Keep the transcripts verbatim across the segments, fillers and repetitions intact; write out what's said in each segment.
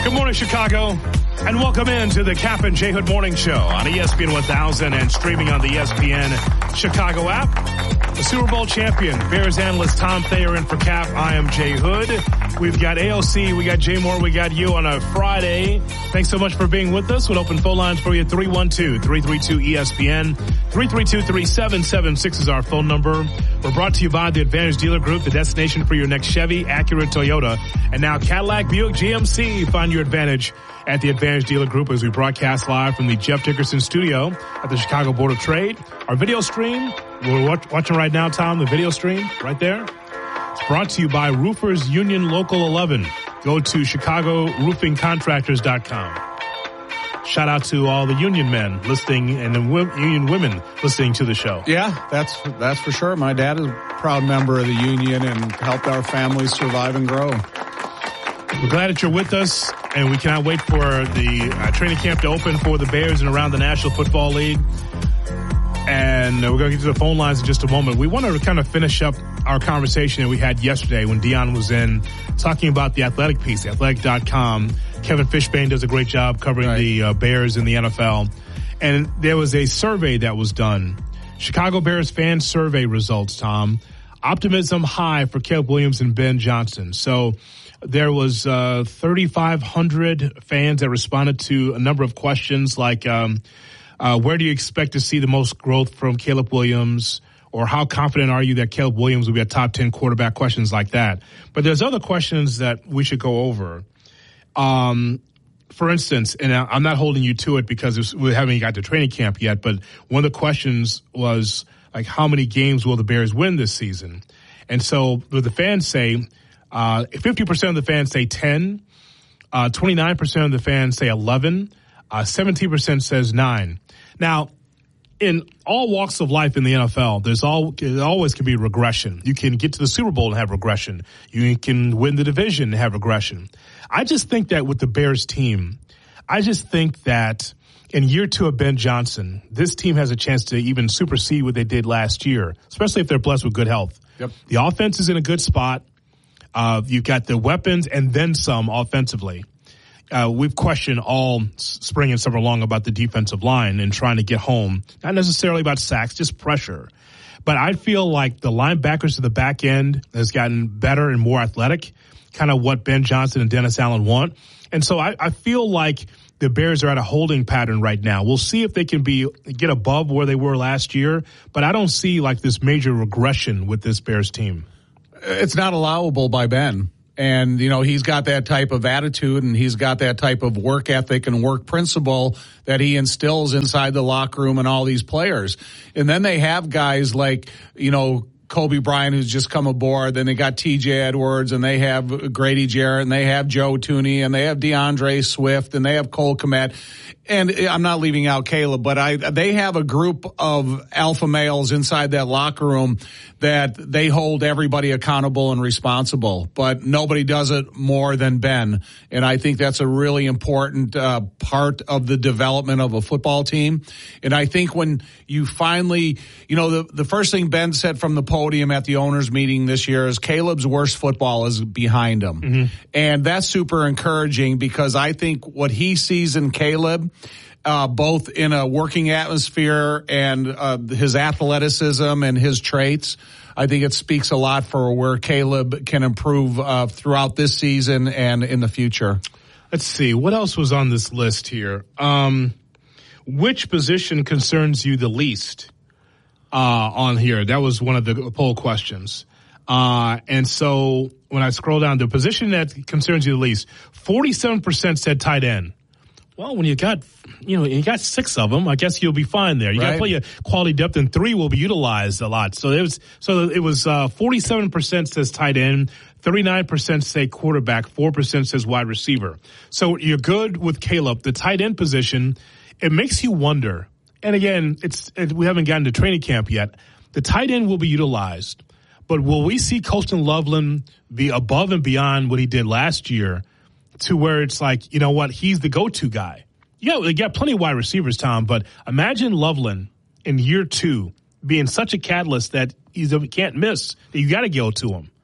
Good morning, Chicago, and welcome in to the Cap and J Hood Morning Show on E S P N one thousand and streaming on the E S P N Chicago app. The Super Bowl champion, Bears analyst Tom Thayer in for Cap. I am Jay Hood. We've got A O C, we got Jay Moore, we got you on a Friday. Thanks so much for being with us. We'll open phone lines for you, three one two, three three two, E S P N. three three two, three seven seven six is our phone number. We're brought to you by the Advantage Dealer Group, the destination for your next Chevy, Acura, Toyota, and now Cadillac, Buick, G M C. Find your advantage at the Advantage Dealer Group as we broadcast live from the Jeff Dickerson studio at the Chicago Board of Trade. Our video stream, we're watch, watching right now, Tom, the video stream right there. It's brought to you by Roofers Union Local eleven. Go to chicago roofing contractors dot com. Shout out to all the union men listening and the union women listening to the show. Yeah, that's that's for sure. My dad is a proud member of the union and helped our families survive and grow. We're glad that you're with us, and we cannot wait for the uh, training camp to open for the Bears and around the National Football League. And uh, we're going to get to the phone lines in just a moment. We want to kind of finish up our conversation that we had yesterday when Dion was in, talking about the athletic piece, athletic dot com. Kevin Fishbane does a great job covering right. the uh, Bears in the N F L. And there was a survey that was done. Chicago Bears fan survey results, Tom. Optimism high for Caleb Williams and Ben Johnson. So there was uh, thirty-five hundred fans that responded to a number of questions like, um, uh, where do you expect to see the most growth from Caleb Williams? Or how confident are you that Caleb Williams will be a top ten quarterback? Questions like that. But there's other questions that we should go over. Um, for instance, and I'm not holding you to it because we haven't got to training camp yet, but one of the questions was like, how many games will the Bears win this season? And so the fans say, uh, fifty percent of the fans say ten, uh, twenty-nine percent of the fans say eleven, uh, seventeen percent says nine. Now, in all walks of life in the N F L, there's all, there always can be regression. You can get to the Super Bowl and have regression. You can win the division and have regression. I just think that with the Bears team, I just think that in year two of Ben Johnson, this team has a chance to even supersede what they did last year, especially if they're blessed with good health. Yep. The offense is in a good spot. Uh, you've got the weapons and then some offensively. Uh, we've questioned all spring and summer long about the defensive line and trying to get home. Not necessarily about sacks, just pressure. But I feel like the linebackers to the back end has gotten better and more athletic, kind of what Ben Johnson and Dennis Allen want. And so I, I feel like the Bears are at a holding pattern right now. We'll see if they can be get above where they were last year, but I don't see like this major regression with this Bears team. It's not allowable by Ben. And, you know, he's got that type of attitude and he's got that type of work ethic and work principle that he instills inside the locker room and all these players. And then they have guys like, you know, Kobe Bryant, who's just come aboard. Then they got T J Edwards and they have Grady Jarrett and they have Joe Thuney and they have DeAndre Swift and they have Cole Kmet. And I'm not leaving out Caleb, but I, they have a group of alpha males inside that locker room that they hold everybody accountable and responsible, but nobody does it more than Ben. And I think that's a really important uh, part of the development of a football team. And I think when you finally, you know, the, the first thing Ben said from the podium at the owners meeting this year is Caleb's worst football is behind him. Mm-hmm. And that's super encouraging because I think what he sees in Caleb, Uh, both in a working atmosphere and uh, his athleticism and his traits, I think it speaks a lot for where Caleb can improve uh, throughout this season and in the future. Let's see. What else was on this list here? Um, which position concerns you the least uh, on here? That was one of the poll questions. Uh, and so when I scroll down, the position that concerns you the least, forty-seven percent said tight end. Well, when you got, you know, you got six of them, I guess you'll be fine there. You right. got plenty of quality depth, and three will be utilized a lot. So it was, so it was, uh, forty-seven percent says tight end, thirty-nine percent say quarterback, four percent says wide receiver. So you're good with Caleb. The tight end position, it makes you wonder. And again, it's, it, we haven't gotten to training camp yet. The tight end will be utilized, but will we see Colston Loveland be above and beyond what he did last year? To where it's like, you know what, he's the go-to guy. Yeah, they got plenty of wide receivers, Tom, but imagine Loveland in year two being such a catalyst that he can't miss, that you got to go to him.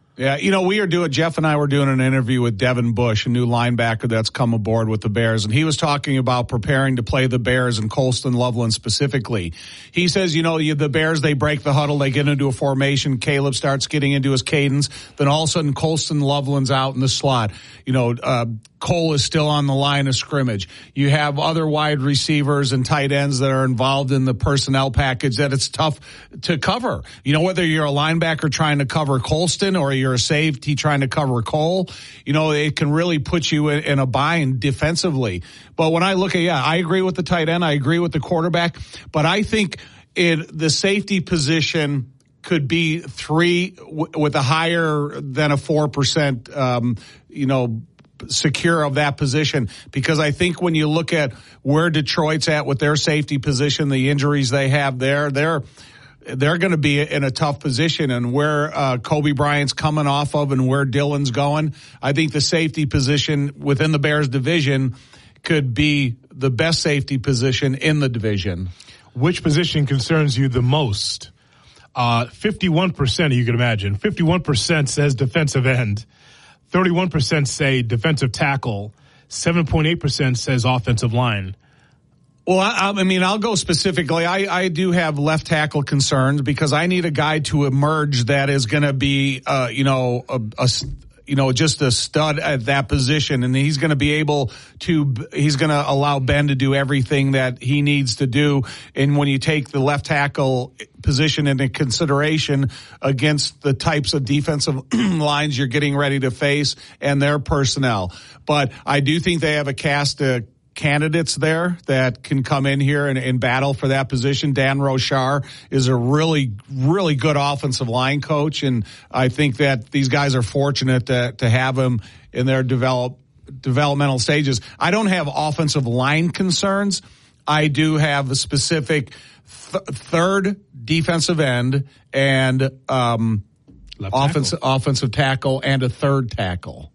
Yeah, you know, we are doing, Jeff and I were doing an interview with Devin Bush, a new linebacker that's come aboard with the Bears, and he was talking about preparing to play the Bears and Colston Loveland specifically. He says, you know, the Bears, they break the huddle, they get into a formation, Caleb starts getting into his cadence, then all of a sudden Colston Loveland's out in the slot. You know, uh, Cole is still on the line of scrimmage. You have other wide receivers and tight ends that are involved in the personnel package that it's tough to cover. You know, whether you're a linebacker trying to cover Colston or you're a safety trying to cover Cole, you know, it can really put you in, in a bind defensively. But when I look at, yeah, I agree with the tight end. I agree with the quarterback. But I think in the safety position could be three w- with a higher than a four percent, um, you know, secure of that position, because I think when you look at where Detroit's at with their safety position, the injuries they have there, they're they're going to be in a tough position, and where uh, Kobe Bryant's coming off of and where Dylan's going, I think the safety position within the Bears division could be the best safety position in the division. Which position concerns you the most? Uh, fifty-one percent, you can imagine, fifty-one percent says defensive end. thirty-one percent say defensive tackle, seven point eight percent says offensive line. Well, I, I mean, I'll go specifically. I, I do have left tackle concerns because I need a guy to emerge that is going to be, uh, you know, a, a, you know, just a stud at that position. And he's going to be able to, he's going to allow Ben to do everything that he needs to do. And when you take the left tackle position into consideration against the types of defensive lines you're getting ready to face and their personnel. But I do think they have a cast of candidates there that can come in here and, and battle for that position. Dan Rochar is a really, really good offensive line coach, and I think that these guys are fortunate to, to have him in their develop, developmental stages. I don't have offensive line concerns. I do have a specific th- third defensive end and um, offensive, offensive tackle and a third tackle.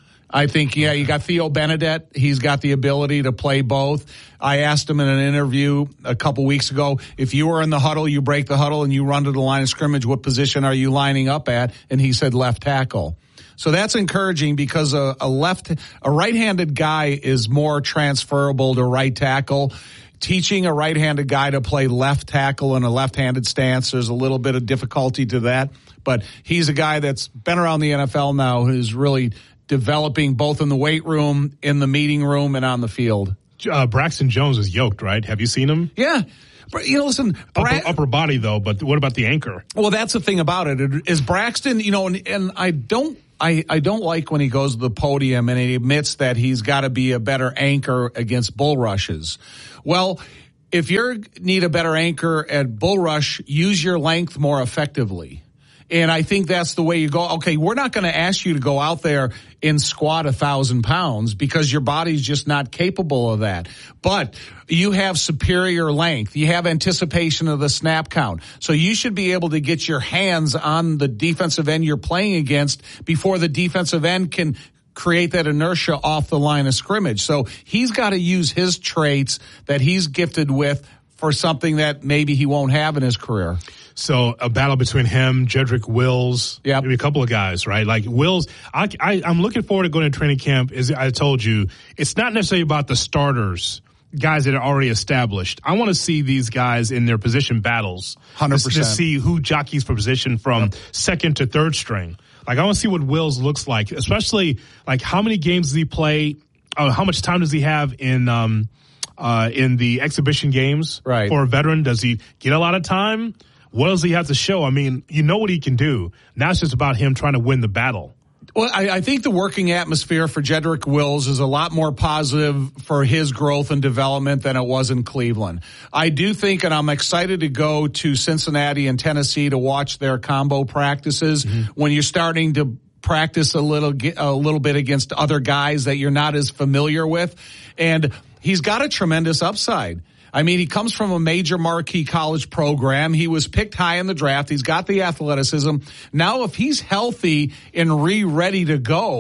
I think, yeah, you got Theo Benedette. He's got the ability to play both. I asked him in an interview a couple weeks ago, if you were in the huddle, you break the huddle and you run to the line of scrimmage, what position are you lining up at? And he said left tackle. So that's encouraging because a, a left, a right-handed guy is more transferable to right tackle. Teaching a right-handed guy to play left tackle in a left-handed stance, there's a little bit of difficulty to that. But he's a guy that's been around the N F L now who's really developing both in the weight room, in the meeting room, and on the field. Uh, Braxton Jones is yoked, right? Have you seen him? Yeah. You know, listen. Bra- upper, upper body, though, but what about the anchor? Well, that's the thing about it. Is Braxton, you know, and, and I don't I, I don't like when he goes to the podium and he admits that he's got to be a better anchor against bull rushes. Well, if you need a better anchor at bull rush, use your length more effectively. And I think that's the way you go. Okay, we're not going to ask you to go out there and squat a thousand pounds because your body's just not capable of that. But you have superior length. You have anticipation of the snap count. So you should be able to get your hands on the defensive end you're playing against before the defensive end can create that inertia off the line of scrimmage. So he's got to use his traits that he's gifted with for something that maybe he won't have in his career. So a battle between him, Jedrick Wills, yep. maybe a couple of guys, right? Like Wills, I, I, I'm looking forward to going to training camp. As I told you, it's not necessarily about the starters, guys that are already established. I want to see these guys in their position battles. one hundred percent. To see who jockeys for position from yep. second to third string. Like I want to see what Wills looks like, especially like how many games does he play? Uh, how much time does he have in um, uh, in the exhibition games right. for a veteran? Does he get a lot of time? What does he have to show? I mean, you know what he can do. Now it's just about him trying to win the battle. Well, I, I think the working atmosphere for Jedrick Wills is a lot more positive for his growth and development than it was in Cleveland. I do think, and I'm excited to go to Cincinnati and Tennessee to watch their combo practices mm-hmm. when you're starting to practice a little, a little bit against other guys that you're not as familiar with. And he's got a tremendous upside. I mean, he comes from a major marquee college program. He was picked high in the draft. He's got the athleticism. Now, if he's healthy and re-ready to go,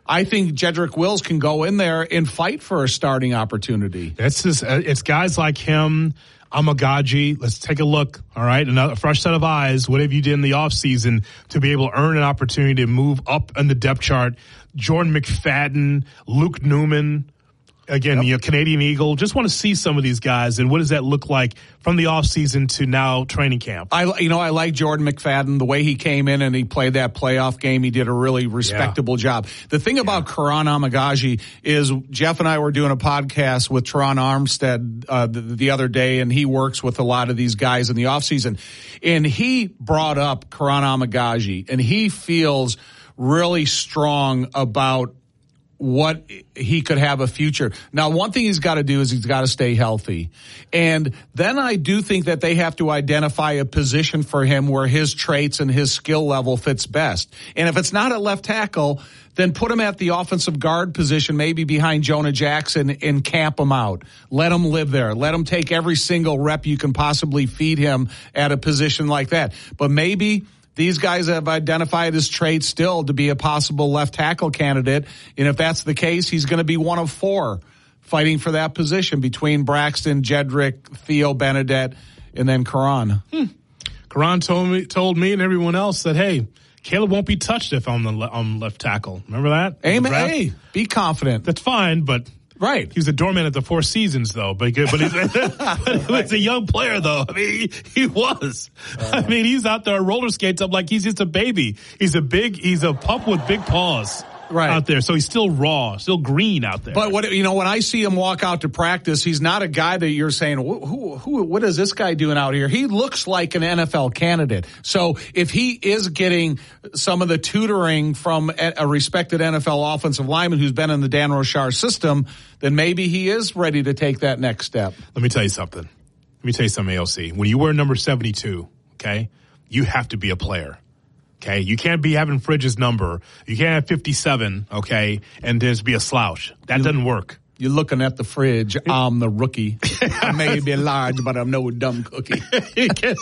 I think Jedrick Wills can go in there and fight for a starting opportunity. It's just, it's guys like him, Amagaji. Let's take a look. All right. Another fresh set of eyes. What have you did in the offseason to be able to earn an opportunity to move up in the depth chart? Jordan McFadden, Luke Newman. Again, yep. you know, Canadian Eagle. Just want to see some of these guys, and what does that look like from the offseason to now training camp? I, you know, I like Jordan McFadden, the way he came in and he played that playoff game. He did a really respectable yeah. job. The thing about yeah. Karan Amagaji is Jeff and I were doing a podcast with Teron Armstead uh, the, the other day, and he works with a lot of these guys in the offseason. And he brought up Karan Amagaji, and he feels really strong about what he could have a future. Now, one thing he's got to do is he's got to stay healthy. And then I do think that they have to identify a position for him where his traits and his skill level fits best. And if it's not at left tackle, then put him at the offensive guard position, maybe behind Jonah Jackson, and camp him out. Let him live there. Let him take every single rep you can possibly feed him at a position like that. But maybe these guys have identified his traits still to be a possible left tackle candidate. And if that's the case, he's going to be one of four fighting for that position between Braxton, Jedrick, Theo Benedette, and then Karan. Hmm. Karan told me, told me and everyone else that, hey, Caleb won't be touched if I'm the le- on left tackle. Remember that? Amen. Hey, be confident. That's fine, but right. He was a doorman at the Four Seasons, though. But but, he's, but he was a young player, though. I mean, he, he was. Uh, I mean, he's out there roller skates up like he's just a baby. He's a big, he's a pup with big paws. Right. Out there. So he's still raw, still green out there. But what, you know, when I see him walk out to practice, he's not a guy that you're saying, who, who, who what is this guy doing out here? He looks like an N F L candidate. So if he is getting some of the tutoring from a respected N F L offensive lineman who's been in the Dan Rochar system, then maybe he is ready to take that next step. Let me tell you something. Let me tell you something, A L C. When you wear number seventy-two, okay, you have to be a player. Okay, you can't be having Fridge's number. You can't have fifty-seven, okay, and just be a slouch. That doesn't work. You're looking at the fridge. I'm the rookie. I may be large, but I'm no dumb cookie. you, can't,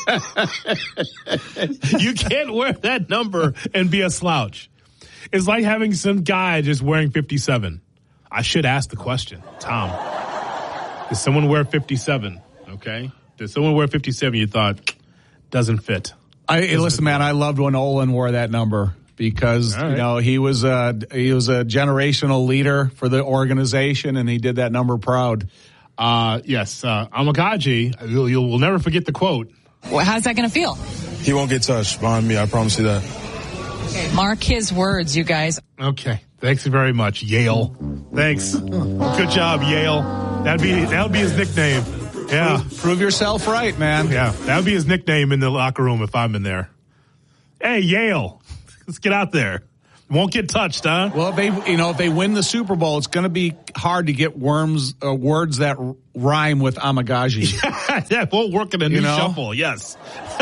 you can't wear that number and be a slouch. It's like having some guy just wearing fifty-seven. I should ask the question, Tom. Does someone wear fifty-seven? Okay. Does someone wear fifty-seven you thought doesn't fit? I, listen, man, I loved when Olin wore that number because, right. you know, he was a, he was a generational leader for the organization, and he did that number proud. Uh, yes, uh, Amagaji, you'll, you'll never forget the quote. Well, how's that going to feel? He won't get touched behind me, I promise you that. Okay, mark his words, you guys. Okay, thanks very much, Yale. Thanks. Good job, Yale. That'd be, that'd be his nickname. Yeah. Prove, prove yourself right, man. Yeah. That would be his nickname in the locker room if I'm in there. Hey, Yale. Let's get out there. Won't get touched, huh? Well, if they, you know, if they win the Super Bowl, it's going to be hard to get worms, uh, words that r- rhyme with Amagaji. Yeah, won't work in a new you know? shuffle. Yes.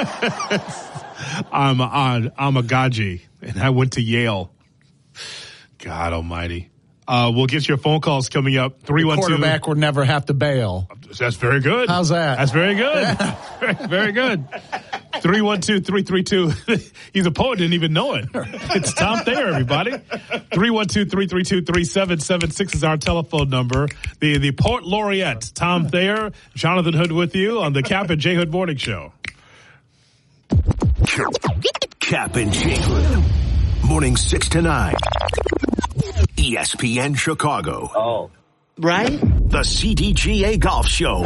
I'm on Amagaji, and I went to Yale. God almighty. Uh, we'll get your phone calls coming up. three one two The quarterback would never have to bail. That's very good. How's that? That's very good. very, very good. three one two, three three two He's a poet, didn't even know it. It's Tom Thayer, everybody. three one two, three three two, three seven seven six is our telephone number. The the poet laureate, Tom Thayer, Jonathan Hood with you on the Cap and J Hood Morning Show. Cap and J Hood. Morning six to nine. E S P N Chicago. Oh. Right? The C D G A Golf Show.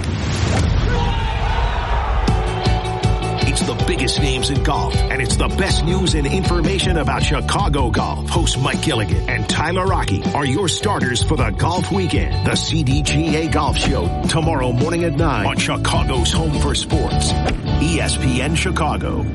It's the biggest names in golf, and it's the best news and information about Chicago golf. Host Mike Gilligan and Tyler Rocky are your starters for the golf weekend. The C D G A Golf Show, tomorrow morning at nine on Chicago's Home for Sports. E S P N Chicago.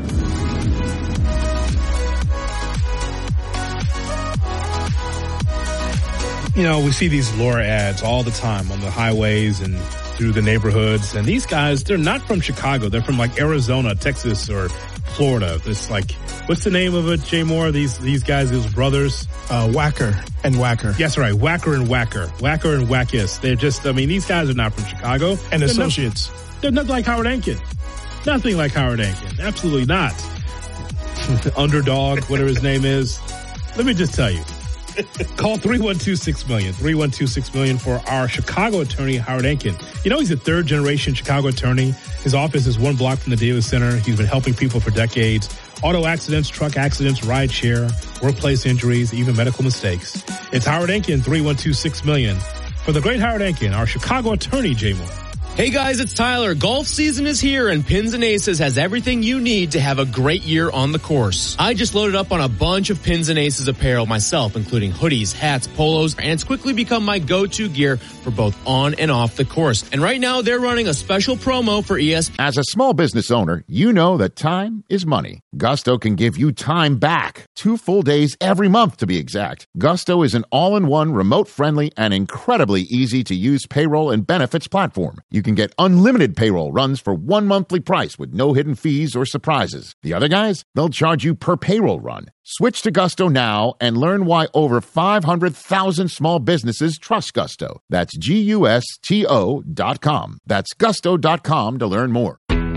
You know, we see these lure ads all the time on the highways and through the neighborhoods. And these guys, they're not from Chicago. They're from like Arizona, Texas, or Florida. This like, what's the name of it, Jay Moore? These these guys, these brothers? Uh, Wacker and Wacker. Yes, right. Wacker and Wacker. Wacker and Wackis. They're just, I mean, these guys are not from Chicago. And they're associates. Not, they're nothing like Howard Ankin. Nothing like Howard Ankin. Absolutely not. Underdog, whatever his name is. Let me just tell you. Call three one two, six million, three one two, six million for our Chicago attorney, Howard Enkin. You know, he's a third-generation Chicago attorney. His office is one block from the Davis Center. He's been helping people for decades. Auto accidents, truck accidents, ride share, workplace injuries, even medical mistakes. It's Howard Enkin, three one two, six million. For the great Howard Enkin, our Chicago attorney, Jay Moore. Hey guys, it's Tyler. Golf season is here and Pins and Aces has everything you need to have a great year on the course. I just loaded up on a bunch of Pins and Aces apparel myself, including hoodies, hats, polos, and it's quickly become my go-to gear for both on and off the course. And right now they're running a special promo for E S P N. As a small business owner, you know that time is money. Gusto can give you time back. Two full days every month to be exact. Gusto is an all-in-one, remote-friendly, and incredibly easy-to-use payroll and benefits platform. You can get unlimited payroll runs for one monthly price with no hidden fees or surprises. The other guys, they'll charge you per payroll run. Switch to Gusto now and learn why over five hundred thousand small businesses trust Gusto. That's G U S T O dot com. That's gusto dot com to learn more.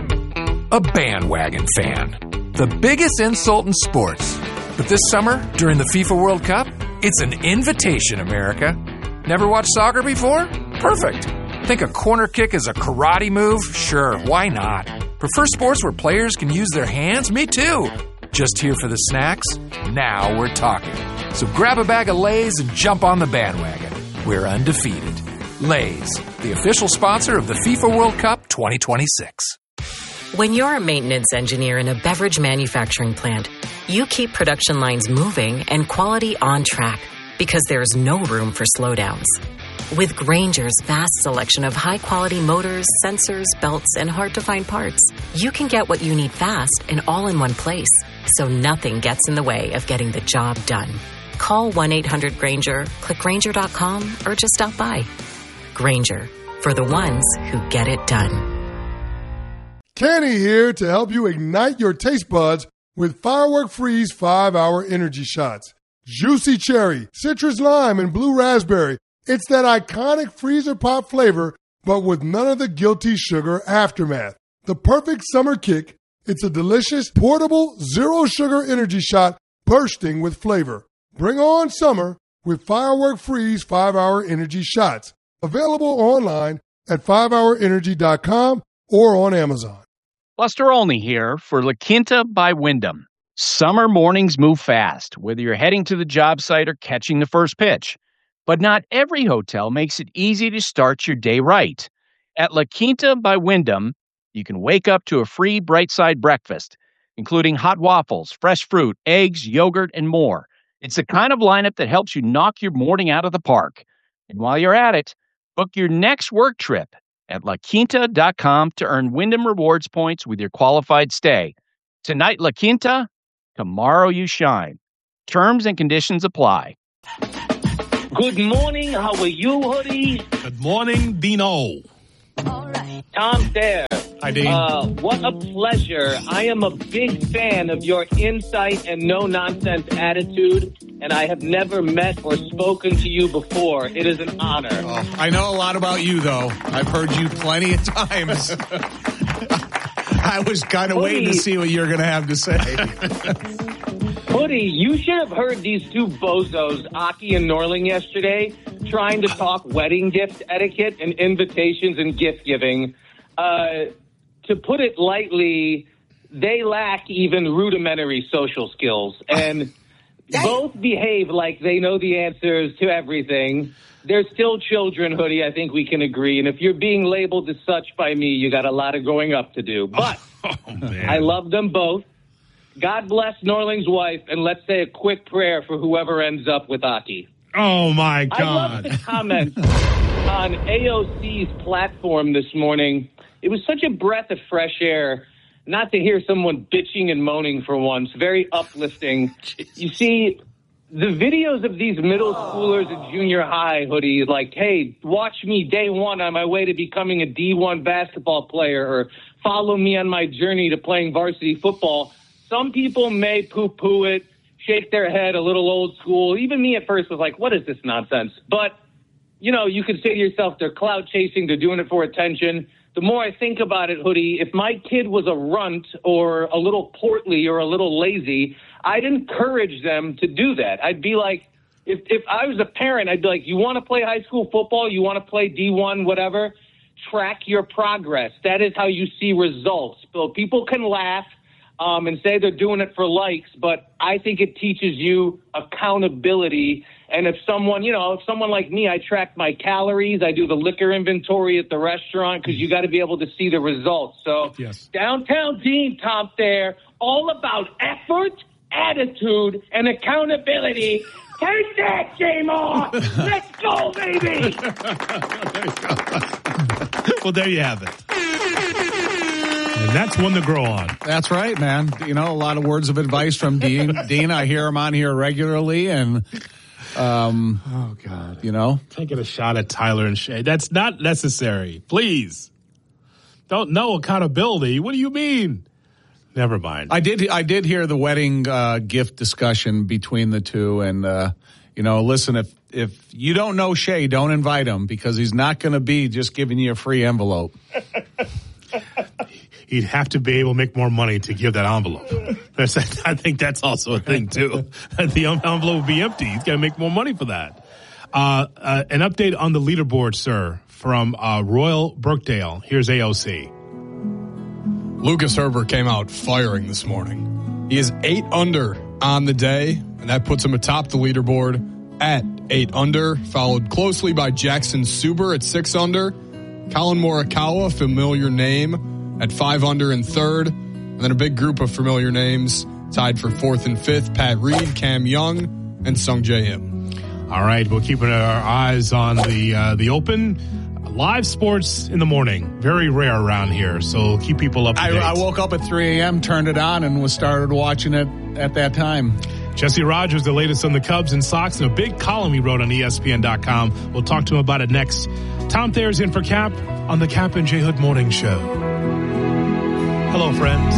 A bandwagon fan. The biggest insult in sports. But this summer, during the FIFA World Cup, it's an invitation, America. Never watched soccer before? Perfect. Think a corner kick is a karate move? Sure, why not? Prefer sports where players can use their hands? Me too. Just here for the snacks? Now we're talking. So grab a bag of Lay's and jump on the bandwagon. We're undefeated. Lay's, the official sponsor of the FIFA World Cup twenty twenty-six. When you're a maintenance engineer in a beverage manufacturing plant, you keep production lines moving and quality on track because there's no room for slowdowns. With Grainger's vast selection of high-quality motors, sensors, belts, and hard-to-find parts, you can get what you need fast and all in one place, so nothing gets in the way of getting the job done. Call one eight hundred Grainger, click Grainger dot com, or just stop by. Grainger, for the ones who get it done. Kenny here to help you ignite your taste buds with Firework Freeze five hour Energy Shots. Juicy cherry, citrus lime, and blue raspberry. It's that iconic freezer pop flavor, but with none of the guilty sugar aftermath. The perfect summer kick. It's a delicious, portable, zero-sugar energy shot bursting with flavor. Bring on summer with Firework Freeze five hour Energy Shots. Available online at five hour energy dot com or on Amazon. Buster Olney here for La Quinta by Wyndham. Summer mornings move fast, whether you're heading to the job site or catching the first pitch. But not every hotel makes it easy to start your day right. At La Quinta by Wyndham, you can wake up to a free Bright Side breakfast, including hot waffles, fresh fruit, eggs, yogurt, and more. It's the kind of lineup that helps you knock your morning out of the park. And while you're at it, book your next work trip at la quinta dot com to earn Wyndham Rewards points with your qualified stay. Tonight, La Quinta, tomorrow you shine. Terms and conditions apply. Good morning. How are you, Hoodie? Good morning, Dino. All right. Tom there. Hi, Dean. Uh, what a pleasure. I am a big fan of your insight and no-nonsense attitude, and I have never met or spoken to you before. It is an honor. Oh, I know a lot about you, though. I've heard you plenty of times. I was kind of waiting to see what you're going to have to say. Hoodie, you should have heard these two bozos, Aki and Norling, yesterday, trying to talk wedding gift etiquette and invitations and gift giving. Uh, to put it lightly, they lack even rudimentary social skills. And both behave like they know the answers to everything. They're still children, Hoodie, I think we can agree. And if you're being labeled as such by me, you got a lot of growing up to do. But oh, man. I love them both. God bless Norling's wife, and let's say a quick prayer for whoever ends up with Aki. Oh, my God. I love the comment on A O C's platform this morning. It was such a breath of fresh air not to hear someone bitching and moaning for once. Very uplifting. You see, the videos of these middle schoolers at junior high, Hoodie, like, hey, watch me day one on my way to becoming a D one basketball player, or follow me on my journey to playing varsity football. Some people may poo-poo it, shake their head a little old school. Even me at first was like, what is this nonsense? But, you know, you could say to yourself, they're clout chasing, they're doing it for attention. The more I think about it, Hoodie, if my kid was a runt or a little portly or a little lazy, I'd encourage them to do that. I'd be like, if if I was a parent, I'd be like, you want to play high school football, you want to play D one, whatever, track your progress. That is how you see results. So people can laugh um, and say they're doing it for likes, but I think it teaches you accountability. And if someone, you know, if someone like me, I track my calories, I do the liquor inventory at the restaurant because you got to be able to see the results. So yes. Downtown Dean, Tom Thayer, all about effort, attitude, and accountability. Take that, J-Maw! Let's go, baby! Well, there you have it. And that's one to grow on. That's right, man. You know, a lot of words of advice from Dean. Dean, I hear him on here regularly, and um, oh god, you know, taking a shot at Tyler and Shay. That's not necessary. Please, don't know accountability. What do you mean? Never mind. I did. I did hear the wedding uh, gift discussion between the two, and uh, you know, listen, if if you don't know Shay, don't invite him because he's not going to be just giving you a free envelope. He'd have to be able to make more money to give that envelope. I think that's also a thing too. The envelope would be empty. He's got to make more money for that. Uh, uh, an update on the leaderboard, sir, from uh, Royal Brookdale. Here's A O C. Lucas Herbert came out firing this morning. He is eight under on the day, and that puts him atop the leaderboard at eight under, followed closely by Jackson Suber at six under, Colin Morikawa, familiar name, at five under in third, and then a big group of familiar names tied for fourth and fifth, Pat Reed, Cam Young, and Sung Jae Im. All right, we're keeping our eyes on the uh, the Open. Live sports in the morning, very rare around here, so keep people up to date. I, I woke up at three a.m., turned it on, and was started watching it at that time. Jesse Rogers, the latest on the Cubs and Sox, and a big column he wrote on E S P N dot com. We'll talk to him about it next. Tom Thayer's in for Cap on the Cap and J. Hood Morning Show. Hello, friends.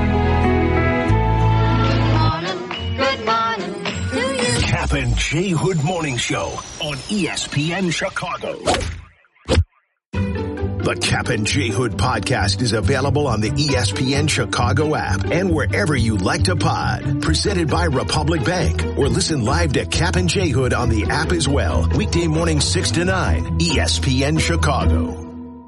Good morning. Good morning to you. Cap and J. Hood Morning Show on E S P N Chicago. The Cap and J. Hood podcast is available on the E S P N Chicago app and wherever you like to pod. Presented by Republic Bank. Or listen live to Cap and J. Hood on the app as well. Weekday morning six to nine, E S P N Chicago.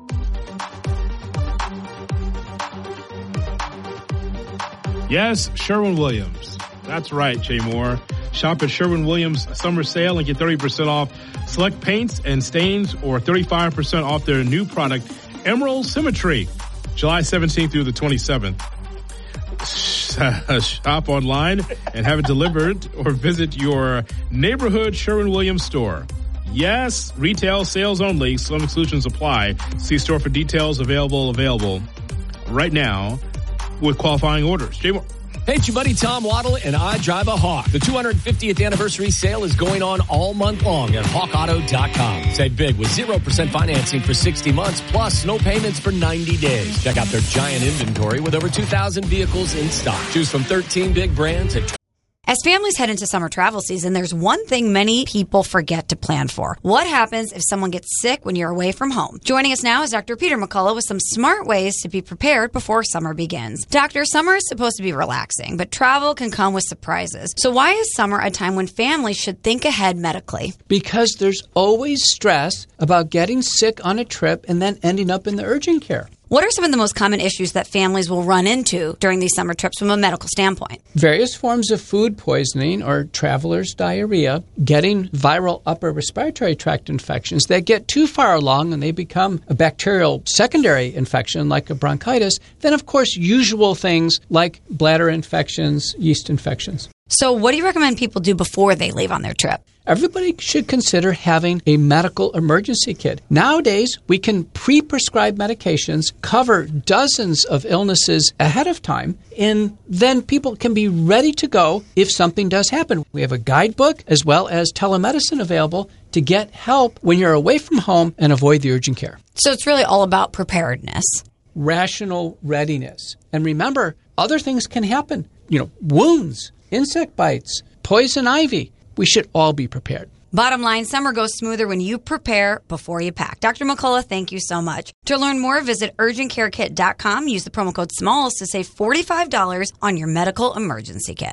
Yes, Sherwin-Williams. That's right, Jay Moore. Shop at Sherwin-Williams summer sale and get thirty percent off select paints and stains or thirty-five percent off their new product, Emerald Symmetry, July seventeenth through the twenty-seventh. Shop online and have it delivered or visit your neighborhood Sherwin-Williams store. Yes, retail sales only. Some exclusions apply. See store for details. Available, available right now with qualifying orders. Jay Moore. Hey, it's your buddy Tom Waddle, and I drive a Hawk. The two hundred fiftieth anniversary sale is going on all month long at hawk auto dot com. Save big with zero percent financing for sixty months, plus no payments for ninety days. Check out their giant inventory with over two thousand vehicles in stock. Choose from thirteen big brands at As families head into summer travel season, there's one thing many people forget to plan for. What happens if someone gets sick when you're away from home? Joining us now is Doctor Peter McCullough with some smart ways to be prepared before summer begins. Doctor, summer is supposed to be relaxing, but travel can come with surprises. So why is summer a time when families should think ahead medically? Because there's always stress about getting sick on a trip and then ending up in the urgent care. What are some of the most common issues that families will run into during these summer trips from a medical standpoint? Various forms of food poisoning or traveler's diarrhea, getting viral upper respiratory tract infections that get too far along and they become a bacterial secondary infection like a bronchitis. Then, of course, usual things like bladder infections, yeast infections. So what do you recommend people do before they leave on their trip? Everybody should consider having a medical emergency kit. Nowadays, we can pre-prescribe medications, cover dozens of illnesses ahead of time, and then people can be ready to go if something does happen. We have a guidebook as well as telemedicine available to get help when you're away from home and avoid the urgent care. So it's really all about preparedness. Rational readiness. And remember, other things can happen. You know, wounds, insect bites, poison ivy. We should all be prepared. Bottom line, summer goes smoother when you prepare before you pack. Doctor McCullough, thank you so much. To learn more, visit urgent care kit dot com. Use the promo code SMALLS to save forty-five dollars on your medical emergency kit.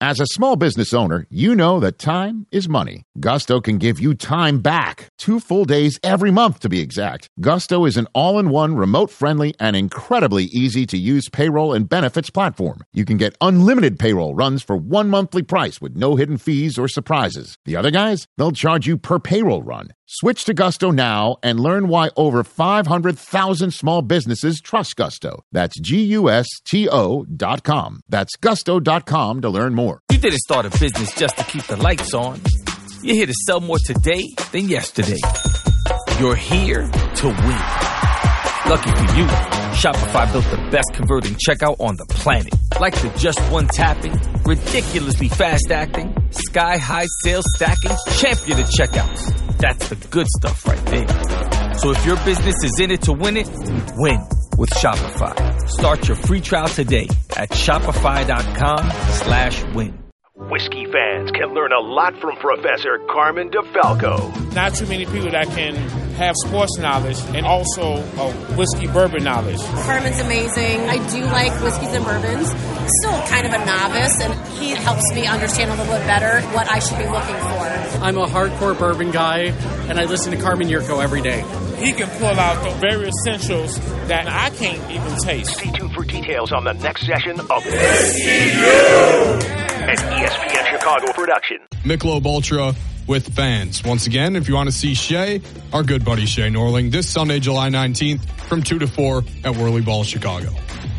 As a small business owner, you know that time is money. Gusto can give you time back. Two full days every month, to be exact. Gusto is an all-in-one, remote-friendly, and incredibly easy-to-use payroll and benefits platform. You can get unlimited payroll runs for one monthly price with no hidden fees or surprises. The other guys, they'll charge you per payroll run. Switch to Gusto now and learn why over five hundred thousand small businesses trust Gusto. That's G U S T O dot com. That's gusto dot com to learn more. You didn't start a business just to keep the lights on. You're here to sell more today than yesterday. You're here to win. Lucky for you, Shopify built the best converting checkout on the planet. Like the just one tapping, ridiculously fast acting, sky high sales stacking, champion of checkouts. That's the good stuff right there. So if your business is in it to win it, win with Shopify. Start your free trial today at shopify.com slash win. Whiskey fans can learn a lot from Professor Carmen DeFalco. Not too many people that can have sports knowledge and also a whiskey bourbon knowledge. Carmen's amazing. I do like whiskeys and bourbons. Still kind of a novice, and he helps me understand a little bit better what I should be looking for. I'm a hardcore bourbon guy, and I listen to Carmen Yurko every day. He can pull out the very essentials that I can't even taste. Stay tuned for details on the next session of Whiskey U, an E S P N Chicago production. Michelob Ultra with fans. Once again, if you want to see Shay, our good buddy Shay Norling, this Sunday, July nineteenth from two to four at Whirly Ball, Chicago.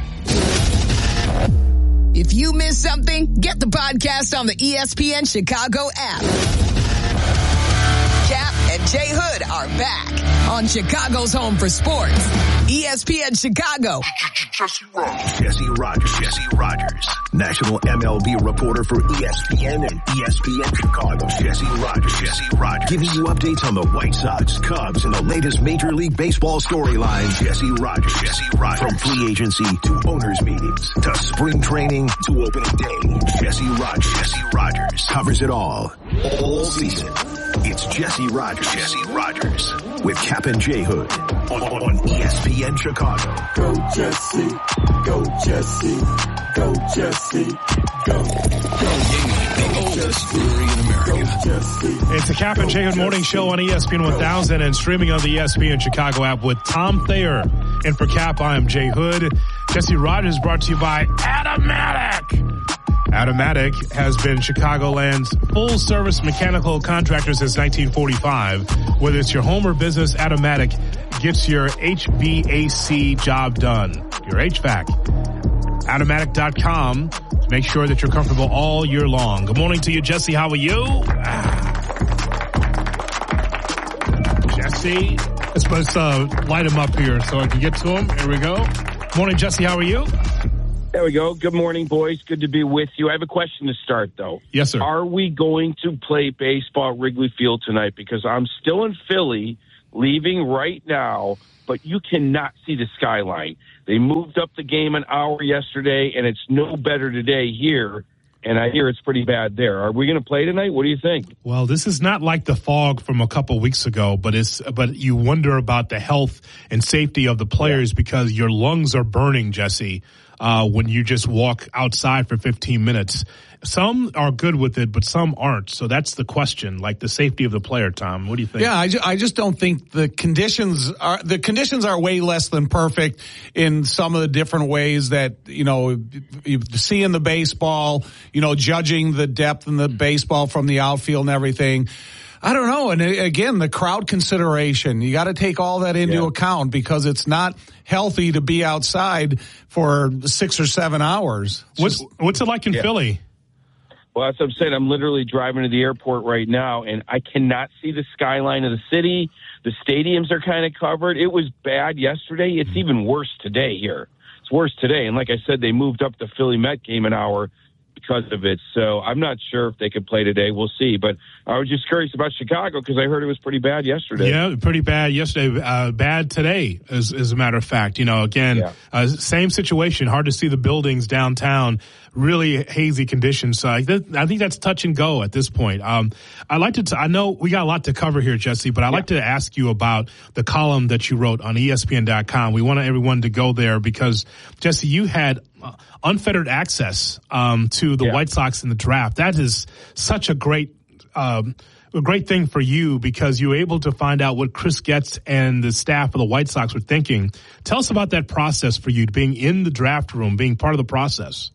If you missed something, get the podcast on the E S P N Chicago app. Cap and Jay Hood are back on Chicago's home for sports. E S P N Chicago. Jesse Rogers. Jesse Rogers. Jesse Rogers. National M L B reporter for E S P N and E S P N Chicago. Jesse Rogers. Jesse Rogers. Giving you updates on the White Sox, Cubs, and the latest Major League Baseball storylines. Jesse Rogers. Jesse Rogers. From free agency to owners meetings to spring training to opening day. Jesse Rogers. Jesse Rogers covers it all. All season. It's Jesse Rogers. Jesse Rogers with Cap and J Hood on, on E S P N Chicago. Go Jesse, go Jesse, go Jesse, go. The oldest brewery in America. It's the Cap and J Hood Morning Show on E S P N one thousand and streaming on the E S P N Chicago app with Tom Thayer. And for Cap, I am Jay Hood. Jesse Rogers brought to you by Automatic. Automatic has been Chicagoland's full-service mechanical contractor since nineteen forty-five. Whether it's your home or business, Automatic gets your H V A C job done. Your H V A C. Automatic dot com to make sure that you're comfortable all year long. Good morning to you, Jesse. How are you? Ah. Jesse. Let's, let's uh, light him up here so I can get to him. Here we go. Morning, Jesse. How are you? There we go. Good morning, boys. Good to be with you. I have a question to start, though. Yes, sir. Are we going to play baseball at Wrigley Field tonight? Because I'm still in Philly, leaving right now, but you cannot see the skyline. They moved up the game an hour yesterday, and it's no better today here, and I hear it's pretty bad there. Are we going to play tonight? What do you think? Well, this is not like the fog from a couple weeks ago, but it's but you wonder about the health and safety of the players because your lungs are burning, Jesse. Uh, when you just walk outside for fifteen minutes. Some are good with it, but some aren't. So that's the question, like the safety of the player, Tom. What do you think? Yeah, I, ju- I just don't think the conditions are, the conditions are way less than perfect in some of the different ways that, you know, you see in the baseball, you know, judging the depth in the baseball from the outfield and everything. I don't know. And again, the crowd consideration, you got to take all that into yeah. account because it's not healthy to be outside for six or seven hours. What's, Just, what's it like in yeah. Philly? Well, that's what I'm saying. I'm literally driving to the airport right now, and I cannot see the skyline of the city. The stadiums are kind of covered. It was bad yesterday. It's even worse today here. It's worse today. And like I said, they moved up the Philly Met game an hour because of it. So I'm not sure if they could play today. We'll see. But I was just curious about Chicago because I heard it was pretty bad yesterday. Yeah, pretty bad yesterday. Uh, bad today, as, as a matter of fact. You know, again, yeah. uh, same situation. Hard to see the buildings downtown. Really hazy conditions. So I, th- I think that's touch and go at this point. Um, I like to. T- I know we got a lot to cover here, Jesse, but I'd yeah. like to ask you about the column that you wrote on E S P N dot com. We want everyone to go there because, Jesse, you had uh, unfettered access um, to the yeah. White Sox in the draft. That is such a great um, a great thing for you because you were able to find out what Chris Getz and the staff of the White Sox were thinking. Tell us about that process for you, being in the draft room, being part of the process.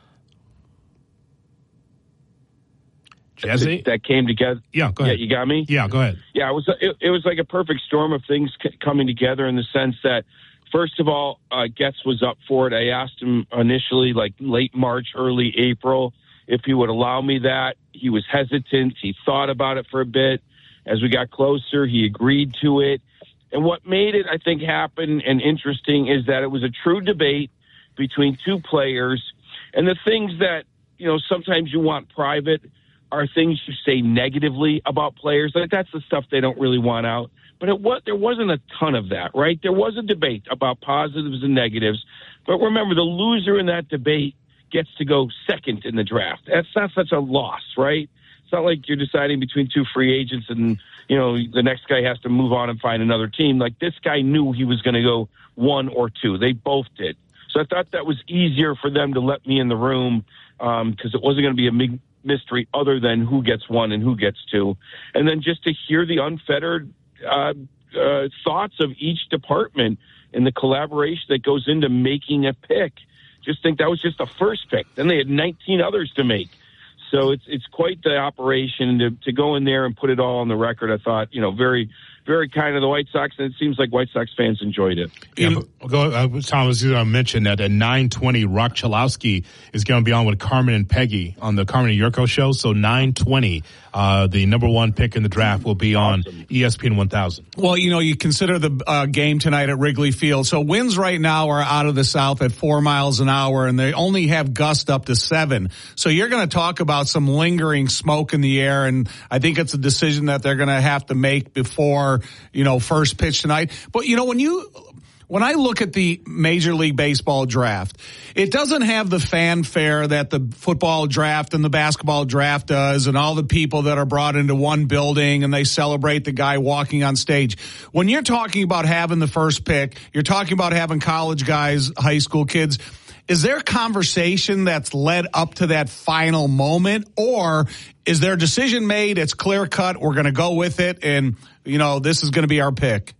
Jesse? That came together. Yeah, go ahead. Yeah, you got me? Yeah, go ahead. Yeah, it was it, it was like a perfect storm of things c- coming together in the sense that, first of all, uh, Getz was up for it. I asked him initially, like late March, early April, if he would allow me that. He was hesitant. He thought about it for a bit. As we got closer, he agreed to it. And what made it, I think, happen and interesting is that it was a true debate between two players. And the things that, you know, sometimes you want private are things you say negatively about players. Like that's the stuff they don't really want out. But it was, there wasn't a ton of that, right? There was a debate about positives and negatives. But remember, the loser in that debate gets to go second in the draft. That's not such a loss, right? It's not like you're deciding between two free agents and, you know, the next guy has to move on and find another team. Like this guy knew he was going to go one or two. They both did. So I thought that was easier for them to let me in the room because um, it wasn't going to be a big mystery other than who gets one and who gets two. And then just to hear the unfettered uh, uh, thoughts of each department and the collaboration that goes into making a pick. Just think that was just the first pick. Then they had nineteen others to make. So it's it's quite the operation to, to go in there and put it all on the record. I thought, you know, very, very kind of the White Sox, and it seems like White Sox fans enjoyed it. Yeah, but, go, uh, Thomas, you uh, mentioned that at nine twenty, Rock Chalowski is going to be on with Carmen and Peggy on the Carmen and Yurko show. So nine twenty, uh, the number one pick in the draft will be on awesome. E S P N one thousand. Well, you know, you consider the uh, game tonight at Wrigley Field. So winds right now are out of the south at four miles an hour, and they only have gust up to seven. So you're going to talk about some lingering smoke in the air, and I think it's a decision that they're going to have to make before, you know, first pitch tonight. But, you know, when you... When I look at the Major League Baseball draft, it doesn't have the fanfare that the football draft and the basketball draft does and all the people that are brought into one building and they celebrate the guy walking on stage. When you're talking about having the first pick, you're talking about having college guys, high school kids. Is there a conversation that's led up to that final moment, or is there a decision made? It's clear cut. We're going to go with it. And, you know, this is going to be our pick.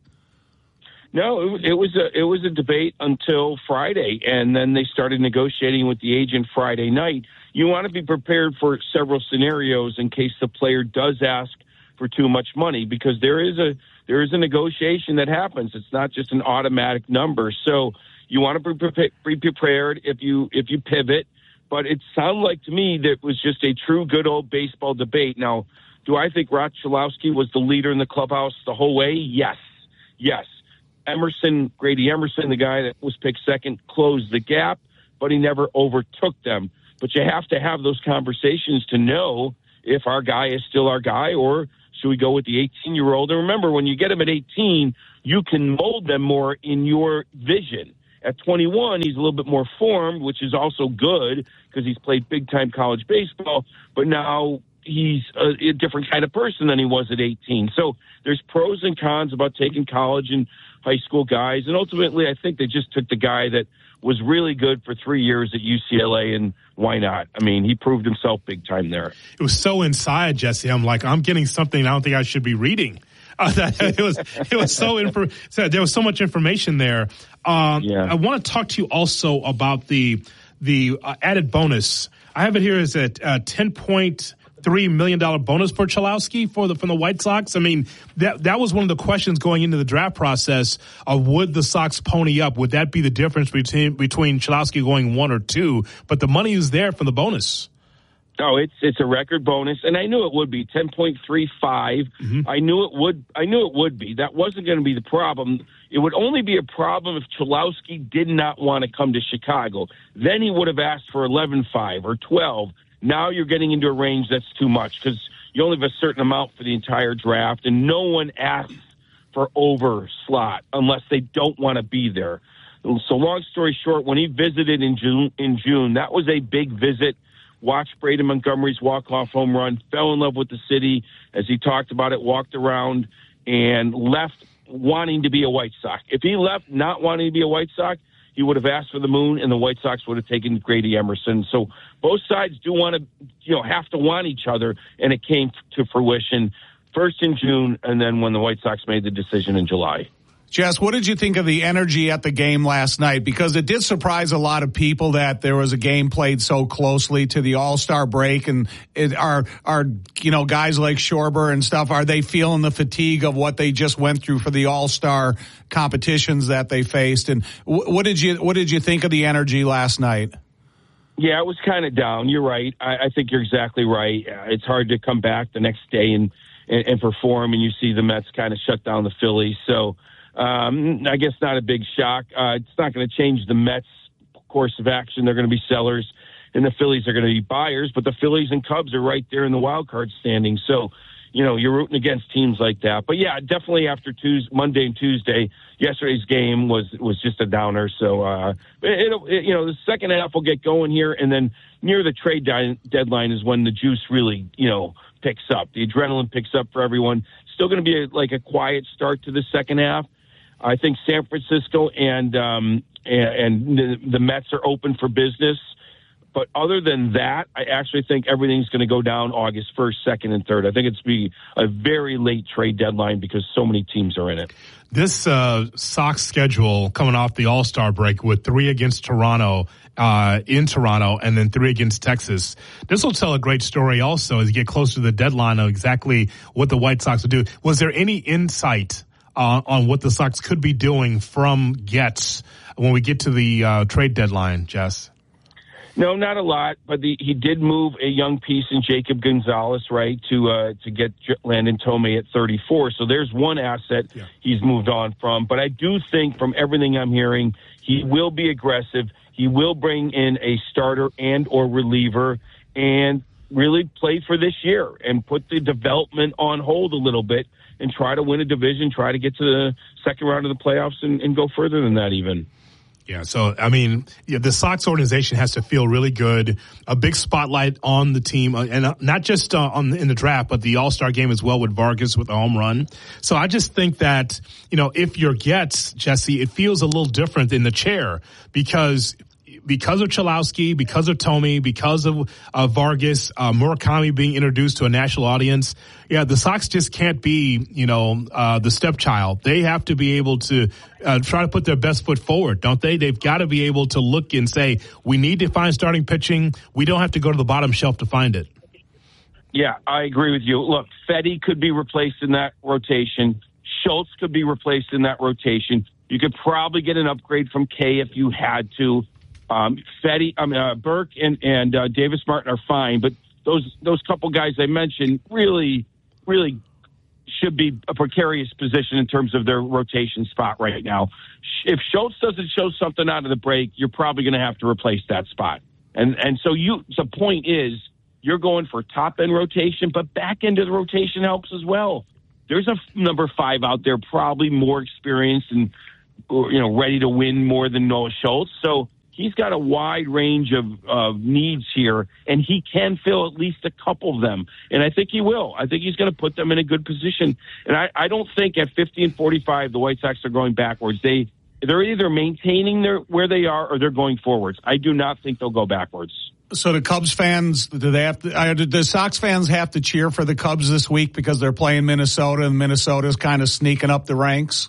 No, it, it was a it was a debate until Friday, and then they started negotiating with the agent Friday night. You want to be prepared for several scenarios in case the player does ask for too much money, because there is a there is a negotiation that happens. It's not just an automatic number. So you want to be, be prepared if you if you pivot. But it sounded like to me that it was just a true good old baseball debate. Now, do I think Rock Chalowski was the leader in the clubhouse the whole way? Yes, yes. Emerson, Grady Emerson, the guy that was picked second, closed the gap, but he never overtook them. But you have to have those conversations to know if our guy is still our guy, or should we go with the eighteen-year-old? And remember, when you get him at eighteen, you can mold them more in your vision. At twenty-one, he's a little bit more formed, which is also good because he's played big-time college baseball, but now he's a, a different kind of person than he was at eighteen. So there's pros and cons about taking college and high school guys, and ultimately I think they just took the guy that was really good for three years at U C L A, and why not? I mean, he proved himself big time there. It was so inside, Jesse. I'm like, I'm getting something I don't think I should be reading. Uh, it was it was so info- so there was so much information there. Um, yeah. I want to talk to you also about the the uh, added bonus. I have it here as a uh, ten point three million dollar bonus for Chalowski for the from the White Sox. I mean, that that was one of the questions going into the draft process. Of would the Sox pony up? Would that be the difference between between Chalowski going one or two? But the money is there from the bonus. Oh, it's it's a record bonus, and I knew it would be ten point three five. Mm-hmm. I knew it would. I knew it would be. That wasn't going to be the problem. It would only be a problem if Chalowski did not want to come to Chicago. Then he would have asked for eleven five or twelve. Now you're getting into a range that's too much because you only have a certain amount for the entire draft, and no one asks for over slot unless they don't want to be there. So long story short, when he visited in June, in June, that was a big visit. Watched Braden Montgomery's walk-off home run, fell in love with the city, as he talked about it, walked around, and left wanting to be a White Sox. If he left not wanting to be a White Sox, he would have asked for the moon, and the White Sox would have taken Grady Emerson. So both sides do want to, you know, have to want each other, and it came to fruition first in June, and then when the White Sox made the decision in July. Jess, what did you think of the energy at the game last night? Because it did surprise a lot of people that there was a game played so closely to the All-Star break, and it, are are you know guys like Schwarber and stuff, are they feeling the fatigue of what they just went through for the All-Star competitions that they faced? And w- what did you what did you think of the energy last night? Yeah, it was kind of down. You're right. I, I think you're exactly right. Uh, it's hard to come back the next day and, and, and perform, and you see the Mets kind of shut down the Phillies. So. Um, I guess not a big shock. Uh, it's not going to change the Mets' course of action. They're going to be sellers, and the Phillies are going to be buyers. But the Phillies and Cubs are right there in the wild card standing. So, you know, you're rooting against teams like that. But yeah, definitely after Tuesday, Monday and Tuesday, yesterday's game was was just a downer. So, uh, it, it, you know, the second half will get going here, and then near the trade di- deadline is when the juice really, you know, picks up. The adrenaline picks up for everyone. Still going to be a, like a quiet start to the second half. I think San Francisco and um, and, and the, the Mets are open for business. But other than that, I actually think everything's going to go down August first, second, and third. I think it's be a very late trade deadline because so many teams are in it. This uh, Sox schedule coming off the All-Star break with three against Toronto, uh, in Toronto, and then three against Texas. This will tell a great story also as you get closer to the deadline of exactly what the White Sox will do. Was there any insight Uh, on what the Sox could be doing from Getz when we get to the uh, trade deadline, Jess? No, not a lot, but the, he did move a young piece in Jacob Gonzalez, right, to uh, to get Landon Tomei at thirty-four. So there's one asset yeah. he's moved on from. But I do think from everything I'm hearing, he will be aggressive. He will bring in a starter and or reliever and really play for this year and put the development on hold a little bit and try to win a division, try to get to the second round of the playoffs and, and go further than that even. Yeah, so, I mean, yeah, the Sox organization has to feel really good. A big spotlight on the team, uh, and uh, not just uh, on in the draft, but the All-Star game as well with Vargas with a home run. So I just think that, you know, if you're Getz, Jesse, it feels a little different in the chair because because of Chalowski, because of Tomei, because of uh, Vargas, uh, Murakami being introduced to a national audience, yeah, the Sox just can't be, you know, uh, the stepchild. They have to be able to uh, try to put their best foot forward, don't they? They've got to be able to look and say, we need to find starting pitching. We don't have to go to the bottom shelf to find it. Yeah, I agree with you. Look, Fetty could be replaced in that rotation. Schultz could be replaced in that rotation. You could probably get an upgrade from Kay if you had to. Um, Fetty, I mean, uh, Burke and, and uh, Davis Martin are fine, but those those couple guys I mentioned really, really should be a precarious position in terms of their rotation spot right now. If Schultz doesn't show something out of the break, you're probably going to have to replace that spot. And and so you, the point is, you're going for top end rotation, but back end of the rotation helps as well. There's a number five out there, probably more experienced and you know ready to win more than Noah Schultz. So he's got a wide range of, of needs here, and he can fill at least a couple of them. And I think he will. I think he's going to put them in a good position. And I, I don't think at fifty and forty-five the White Sox are going backwards. They, they're either maintaining their where they are or they're going forwards. I do not think they'll go backwards. So the Cubs fans, do they have to, uh, do the Sox fans have to cheer for the Cubs this week because they're playing Minnesota and Minnesota's kind of sneaking up the ranks?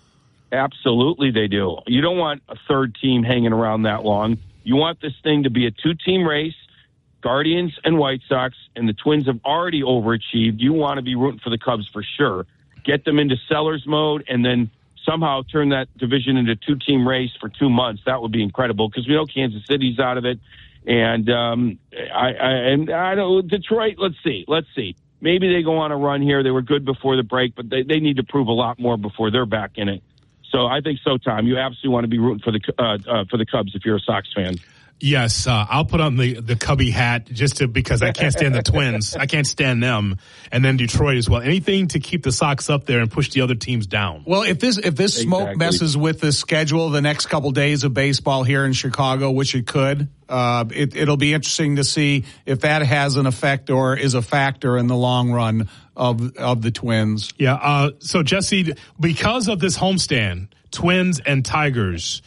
Absolutely they do. You don't want a third team hanging around that long. You want this thing to be a two-team race, Guardians and White Sox, and the Twins have already overachieved. You want to be rooting for the Cubs for sure. Get them into sellers mode and then somehow turn that division into a two-team race for two months. That would be incredible because we know Kansas City's out of it. And um, I, I, and I don't, Detroit, let's see. Let's see. Maybe they go on a run here. They were good before the break, but they, they need to prove a lot more before they're back in it. So I think so, Tom. You absolutely want to be rooting for the uh, uh, for the Cubs if you're a Sox fan. Yes, uh, I'll put on the, the Cubby hat just to because I can't stand the Twins. I can't stand them, and then Detroit as well. Anything to keep the Sox up there and push the other teams down. Well, if this if this exactly. smoke messes with the schedule the next couple days of baseball here in Chicago, which it could, uh, it, it'll be interesting to see if that has an effect or is a factor in the long run of of the Twins. Yeah. Uh, so Jesse, because of this homestand, Twins and Tigers.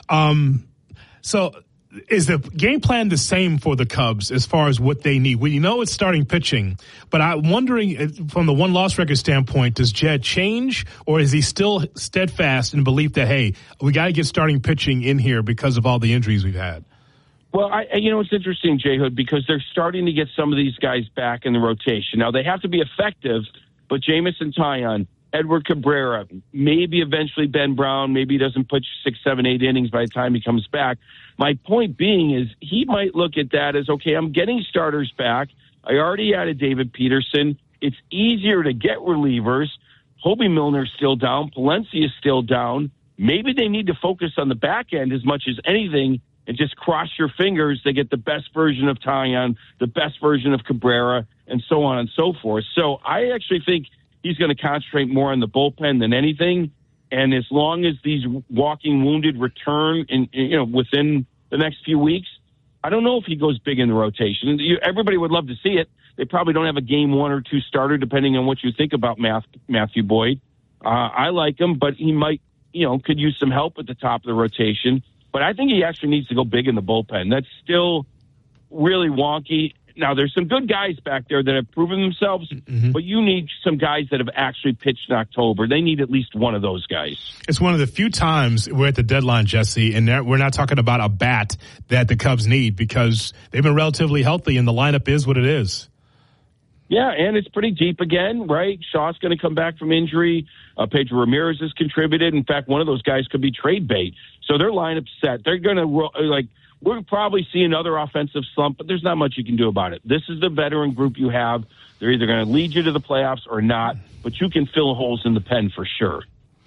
Um, so is the game plan the same for the Cubs as far as what they need? Well, you know it's starting pitching, but I'm wondering from the one-loss record standpoint, does Jed change, or is he still steadfast in belief that, hey, we got to get starting pitching in here because of all the injuries we've had? Well, I, you know, it's interesting, J. Hood, because they're starting to get some of these guys back in the rotation. Now, they have to be effective, but Jameson Taillon, Edward Cabrera, maybe eventually Ben Brown, maybe he doesn't put six, seven, eight innings by the time he comes back. My point being is he might look at that as, okay, I'm getting starters back. I already added David Peterson. It's easier to get relievers. Hobie Milner's still down. Palencia is still down. Maybe they need to focus on the back end as much as anything and just cross your fingers they get the best version of Taillon, the best version of Cabrera, and so on and so forth. So I actually think he's going to concentrate more on the bullpen than anything. And as long as these walking wounded return in, you know, within the next few weeks, I don't know if he goes big in the rotation. You, everybody would love to see it. They probably don't have a game one or two starter, depending on what you think about Matthew Boyd. Uh, I like him, but he might, you know, could use some help at the top of the rotation. But I think he actually needs to go big in the bullpen. That's still really wonky. Now, there's some good guys back there that have proven themselves, mm-hmm. but you need some guys that have actually pitched in October. They need at least one of those guys. It's one of the few times we're at the deadline, Jesse, and we're not talking about a bat that the Cubs need because they've been relatively healthy and the lineup is what it is. Yeah, and it's pretty deep again, right? Shaw's going to come back from injury. Uh, Pedro Ramirez has contributed. In fact, one of those guys could be trade bait. So their lineup's set. They're going to, like, we'll probably see another offensive slump, but there's not much you can do about it. This is the veteran group you have. They're either going to lead you to the playoffs or not, but you can fill holes in the pen for sure.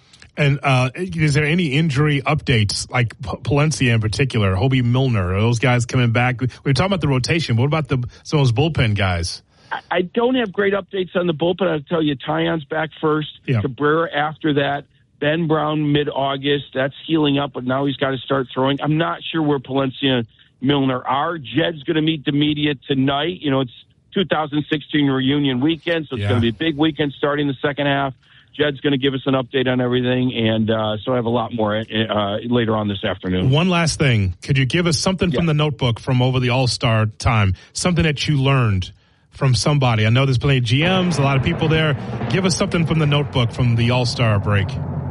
And uh, is there any injury updates, like P- Palencia in particular, Hobie Milner, are those guys coming back? We were talking about the rotation. What about the some of those bullpen guys? I don't have great updates on the bullpen. I'll tell you, Taillon's back first. Yeah. Cabrera after that. Ben Brown mid-August. That's healing up, but now he's got to start throwing. I'm not sure where Palencia and Milner are. Jed's going to meet the media tonight. You know, it's two thousand sixteen reunion weekend, so it's yeah. going to be a big weekend starting the second half. Jed's going to give us an update on everything, and uh, so I have a lot more uh, later on this afternoon. One last thing. Could you give us something yeah. from the notebook from over the All-Star time, something that you learned from somebody? I know there's plenty of G Ms, a lot of people there. Give us something from the notebook from the All-Star break.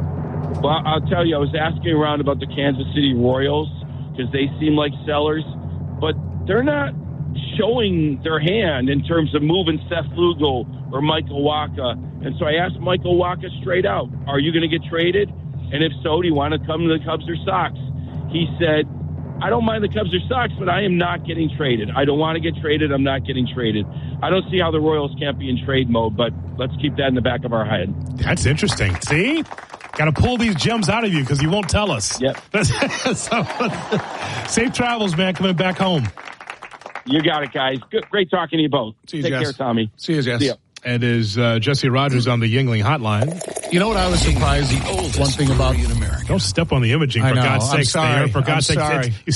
Well, I'll tell you, I was asking around about the Kansas City Royals because they seem like sellers, but they're not showing their hand in terms of moving Seth Lugo or Michael Wacha. And so I asked Michael Wacha straight out, are you going to get traded? And if so, do you want to come to the Cubs or Sox? He said, I don't mind the Cubs or Sox, but I am not getting traded. I don't want to get traded. I'm not getting traded. I don't see how the Royals can't be in trade mode, but let's keep that in the back of our head. That's interesting. See? Got to pull these gems out of you because you won't tell us. Yep. so, safe travels, man, coming back home. You got it, guys. Good, great talking to you both. See you, Take Jess. care, Tommy. See you, Jess. See ya. It is uh, Jesse Rogers on the Yingling Hotline. You know what I was surprised? The oldest one thing about Don't step on the imaging, for I know. God's I'm sake. sorry. For God's I'm sake, sorry. you